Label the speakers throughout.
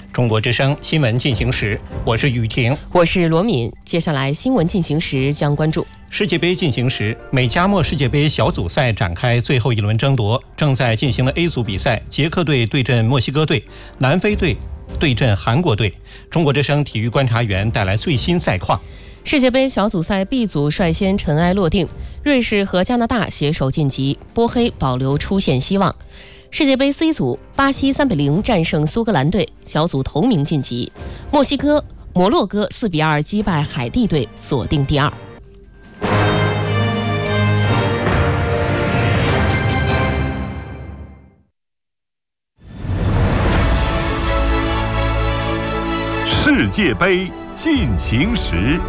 Speaker 1: 中国之声新闻进行时，我是雨婷，
Speaker 2: 我是罗敏。接下来新闻进行时将关注
Speaker 1: 世界杯进行时，美加墨世界杯小组赛展开最后一轮争夺。正在进行的 A 组比赛，捷克队对阵墨西哥队，南非队对阵韩国队。中国之声体育观察员带来最新赛况。
Speaker 2: 世界杯小组赛 B 组率先尘埃落定，瑞士和加拿大携手晋级，波黑保留出线希望。世界杯 C 组，巴西3-0战胜苏格兰队，小组同名晋级。摩洛哥4-2击败海地队，锁定第二。
Speaker 3: 世界杯进行时。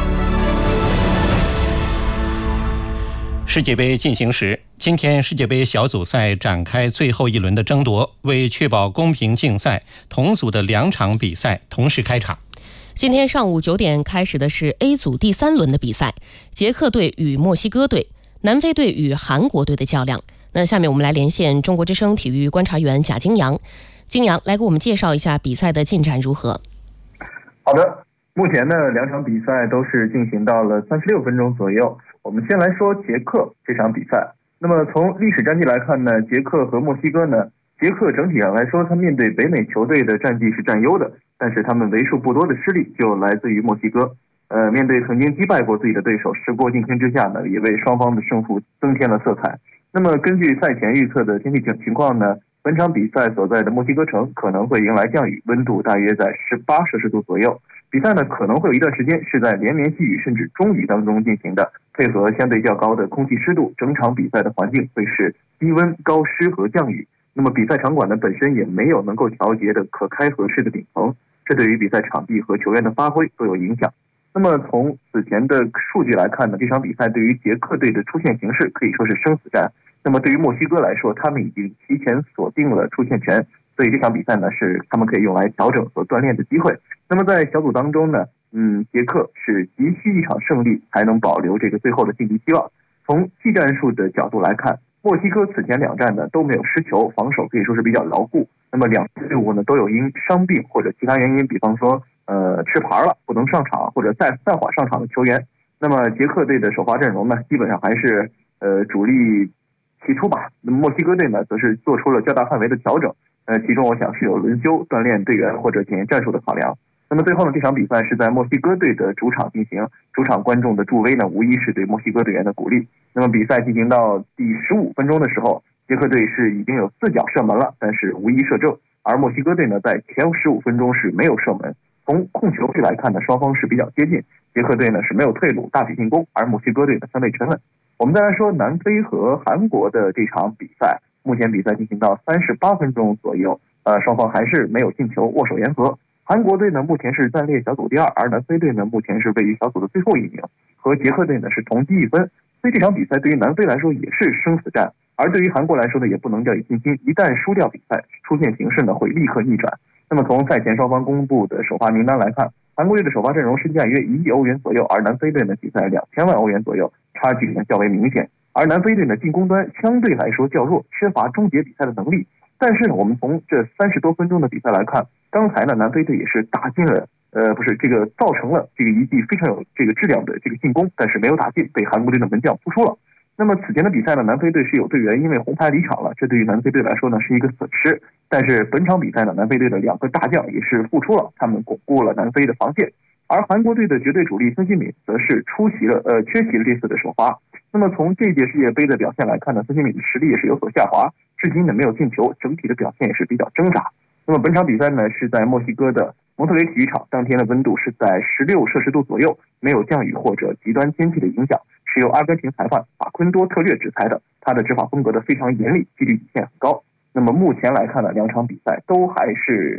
Speaker 1: 世界杯进行时，今天世界杯小组赛展开最后一轮的争夺。为确保公平竞赛，同组的2场比赛同时开场。
Speaker 2: 今天上午9点开始的是 A 组第3轮的比赛，捷克队与墨西哥队，南非队与韩国队的较量。那下面我们来连线中国之声体育观察员贾金阳。金阳来给我们介绍一下比赛的进展如何。
Speaker 4: 好的，目前呢2场比赛都是进行到了36分钟左右。我们先来说捷克这场比赛。那么从历史战绩来看呢，捷克和墨西哥呢，捷克整体上来说，他面对北美球队的战绩是占优的，但是他们为数不多的失利就来自于墨西哥。面对曾经击败过自己的对手，时过境迁之下呢，也为双方的胜负增添了色彩。那么根据赛前预测的天气情况呢，本场比赛所在的墨西哥城可能会迎来降雨，温度大约在18摄氏度左右。比赛呢可能会有一段时间是在连绵细雨甚至中雨当中进行的，配合相对较高的空气湿度，整场比赛的环境会是低温、高湿和降雨。那么比赛场馆呢本身也没有能够调节的可开合式的顶棚，这对于比赛场地和球员的发挥都有影响。那么从此前的数据来看呢，这场比赛对于捷克队的出线形势可以说是生死战。那么对于墨西哥来说，他们已经提前锁定了出线权，所以这场比赛呢是他们可以用来调整和锻炼的机会。那么在小组当中呢，捷克是急需一场胜利才能保留这个最后的晋级希望。从技战术的角度来看，墨西哥此前2战呢都没有失球，防守可以说是比较牢固。那么2支队伍呢都有因伤病或者其他原因，比方说吃牌了不能上场，或者暂缓上场的球员。那么捷克队的首发阵容呢基本上还是主力起初吧。那么墨西哥队呢则是做出了较大范围的调整，其中我想是有轮休、锻炼队员或者检验战术的考量。那么最后呢，这场比赛是在墨西哥队的主场进行，主场观众的助威呢，无疑是对墨西哥队员的鼓励。那么比赛进行到第15分钟的时候，捷克队是已经有4脚射门了，但是无一射正，而墨西哥队呢在前15分钟是没有射门。从控球率来看呢，双方是比较接近，捷克队呢是没有退路，大举进攻，而墨西哥队呢相对沉稳。我们再来说南非和韩国的这场比赛，目前比赛进行到38分钟左右，双方还是没有进球，握手言和。韩国队呢目前是暂列小组第2，而南非队呢目前是位于小组的最后1名，和捷克队呢是同积1分。所以这场比赛对于南非来说也是生死战，而对于韩国来说呢也不能掉以轻心，一旦输掉比赛，出线形势呢会立刻逆转。那么从赛前双方公布的首发名单来看，韩国队的首发阵容身价约1亿欧元左右，而南非队呢仅在2000万欧元左右，差距呢较为明显。而南非队呢进攻端相对来说较弱，缺乏终结比赛的能力。但是呢，我们从这30多分钟的比赛来看，刚才呢南非队也是打进了，造成了这个一记非常有这个质量的这个进攻，但是没有打进，被韩国队的门将扑出了。那么此前的比赛呢，南非队是有队员因为红牌离场了，这对于南非队来说呢是一个损失。但是本场比赛呢，南非队的2个大将也是复出了，他们巩固了南非的防线。而韩国队的绝对主力孙兴敏则是缺席了这次的首发。那么从这届世界杯的表现来看呢，孙兴敏的实力也是有所下滑，至今呢没有进球，整体的表现也是比较挣扎。那么本场比赛呢是在墨西哥的蒙特雷体育场，当天的温度是在16摄氏度左右，没有降雨或者极端天气的影响，是由阿根廷裁判法昆多特略执裁的，他的执法风格的非常严厉，纪律底线很高。那么目前来看呢，2场比赛都还是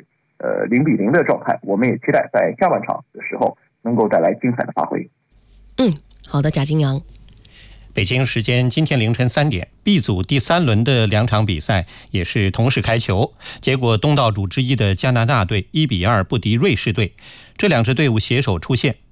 Speaker 4: 0-0的状态，我们也期待在下半场的时候能够带来精彩的发挥。
Speaker 2: 好的，贾金阳。
Speaker 1: 北京时间今天凌晨3点 ，B 组第3轮的2场比赛也是同时开球，结果东道主之一的加拿大队1-2不敌瑞士队，这2支队伍携手出线。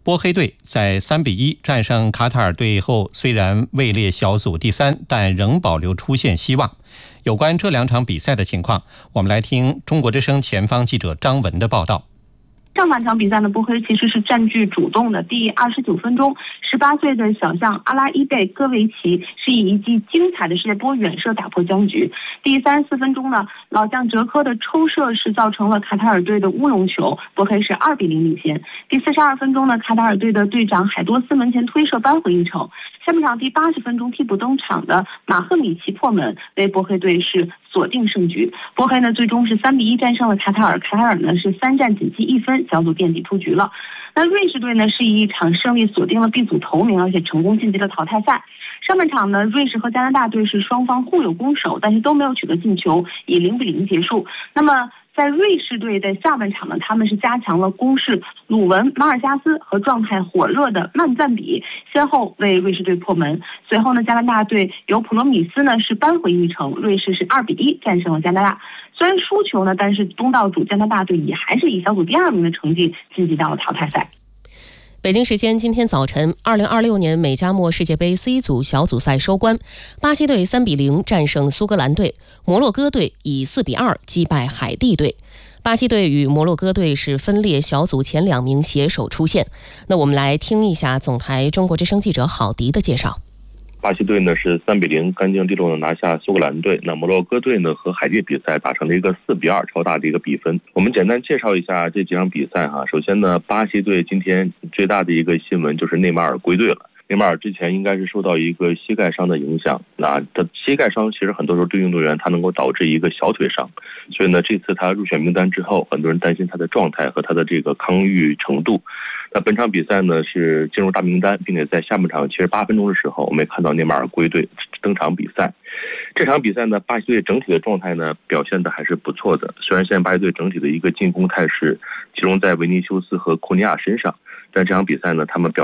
Speaker 1: 波黑队在3-1战胜卡塔尔队后，虽然位列小组第3，但仍保留出线希望。有关这2场比赛的情况，我们来听中国之声前方记者张文的报道。
Speaker 5: 上半场比赛呢，波黑其实是占据主动的。第29分钟，18岁的小将阿拉伊贝戈维奇是以一记精彩的世界波远射打破僵局。第34分钟呢，老将哲科的抽射是造成了卡塔尔队的乌龙球，波黑是2-0领先。第42分钟呢，卡塔尔队的队长海多斯门前推射扳回一城。下半场第80分钟替补登场的马赫米奇破门，为波黑队是锁定胜局。波黑呢最终是3-1战胜了卡塔尔，卡塔尔呢是3战仅计1分，小组垫底出局了。那瑞士队呢是以一场胜利锁定了 B 组头名，而且成功晋级了淘汰赛。上半场呢，瑞士和加拿大队是双方互有攻守，但是都没有取得进球，以0-0结束。那么在瑞士队的下半场呢，他们是加强了攻势，鲁文、马尔加斯和状态火热的曼赞比先后为瑞士队破门。随后呢，加拿大队由普罗米斯呢是扳回一城，瑞士是2-1战胜了加拿大。虽然输球呢，但是东道主加拿大队也还是以小组第2名的成绩晋级到了淘汰赛。
Speaker 2: 北京时间今天早晨，2026年美加墨世界杯 C 组小组赛收官，巴西队3-0战胜苏格兰队，摩洛哥队以4-2击败海地队。巴西队与摩洛哥队是分列小组前2名携手出线。那我们来听一下总台中国之声记者郝迪的介绍。
Speaker 6: 巴西队呢是3-0干净利落的拿下苏格兰队，那摩洛哥队呢和海地比赛打成了一个4-2超大的一个比分。我们简单介绍一下这几场比赛哈。首先呢，巴西队今天最大的一个新闻就是内马尔归队了。内马尔之前应该是受到一个膝盖伤的影响，那他膝盖伤其实很多时候对运动员他能够导致一个小腿伤，所以呢这次他入选名单之后，很多人担心他的状态和他的这个康愈程度。那本场比赛呢是进入大名单，并且在下半场78分钟的时候，我们也看到内马尔归队登场比赛。这场比赛呢，巴西队整体的状态呢表现的还是不错的。虽然现在巴西队整体的一个进攻态势集中在维尼修斯和库尼亚身上，但这场比赛呢，他们表